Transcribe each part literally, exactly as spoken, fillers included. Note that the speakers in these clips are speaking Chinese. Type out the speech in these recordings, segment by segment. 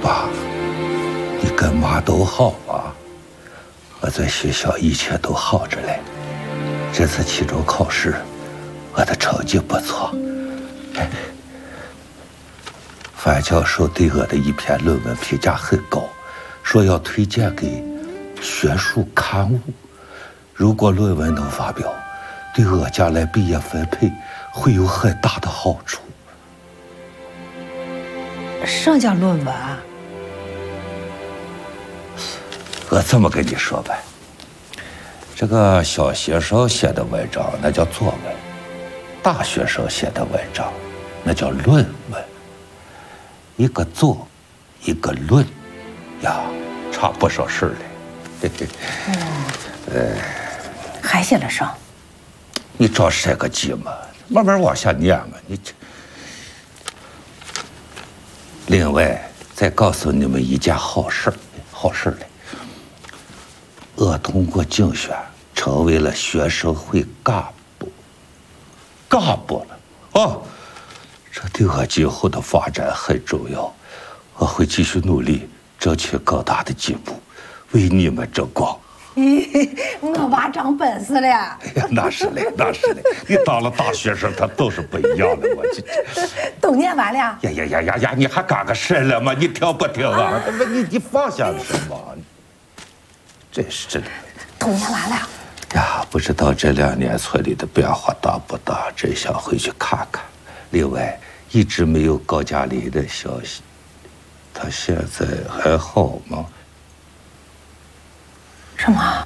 爸，你跟妈都好啊？我在学校一切都好着嘞。这次期中考试，我的成绩不错。范教授对我的一篇论文评价很高，说要推荐给学术刊物。如果论文能发表，对我将来毕业分配会有很大的好处。 什么叫论文啊？ 我这么跟你说吧，这个小学生写的文章那叫作文，大学生写的文章那叫论文。一个作，一个论，呀，差不少事儿嘞。 嗯，呃，还写了啥？ 你着这个急嘛，慢慢往下念嘛。你这。另外，再告诉你们一件好事儿，好事儿嘞。我通过竞选成为了学生会干部，干部了哦，这对我今后的发展很重要。我会继续努力，争取更大的进步，为你们争光。 咦，我娃长本事了。 哎呀，那是嘞，那是嘞。你当了大学生，他都是不一样的。我这都念完了。 呀呀呀呀呀！你还干个事了吗？你听不听啊？不，你你放下了什么？真是的。 都念完了。 呀，不知道这两年村里的变化大不大？真想回去看看。另外，一直没有高加林的消息，他现在还好吗？ 什么？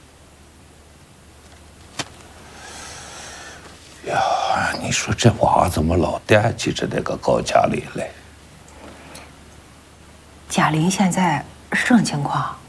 呀，你说这娃怎么老惦记着那个高加林嘞？ 嘉林现在什么情况？